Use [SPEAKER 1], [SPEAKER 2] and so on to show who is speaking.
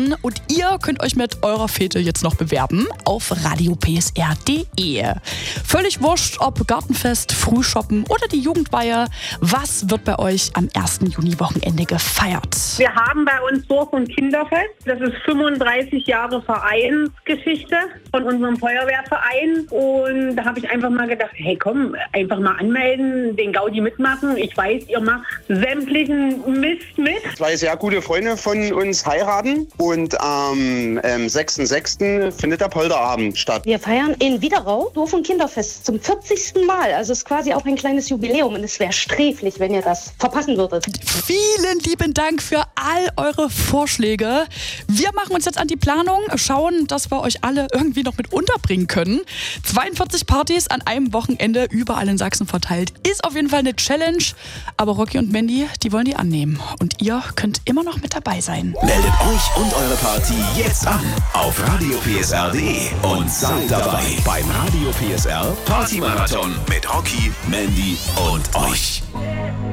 [SPEAKER 1] Weihnachten und ihr könnt euch mit eurer Fete jetzt noch bewerben auf radiopsr.de. Völlig wurscht, ob Gartenfest, Frühshoppen oder die Jugendweihe. Was wird bei euch am 1. Juni-Wochenende gefeiert?
[SPEAKER 2] Wir haben bei uns Dorf- und Kinderfest. Das ist 35 Jahre Vereinsgeschichte von unserem Feuerwehrverein. Und da habe ich einfach mal gedacht, hey komm, einfach mal anmelden, den Gaudi mitmachen. Ich weiß, ihr macht sämtlichen Mist mit.
[SPEAKER 3] 2 sehr gute Freunde von uns heiraten und am 6.6. findet der Polterabend statt.
[SPEAKER 4] Wir feiern in Widerau Dorf- und Kinderfest zum 40. Mal. Also es ist quasi auch ein kleines Jubiläum und es wäre sträflich, wenn ihr das verpassen würdet.
[SPEAKER 1] Vielen lieben Dank für all eure Vorschläge. Wir machen uns jetzt an die Planung, schauen, dass wir euch alle irgendwie noch mit unterbringen können. 42 Partys an einem Wochenende überall in Sachsen verteilt. Ist auf jeden Fall eine Challenge. Aber Rocky und Mandy, die wollen die annehmen. Und ihr könnt immer noch mit dabei sein.
[SPEAKER 5] Meldet euch und eure Party jetzt an auf radiopsr.de und seid dabei beim Radio PSR Partymarathon mit Rocky, Mandy und euch.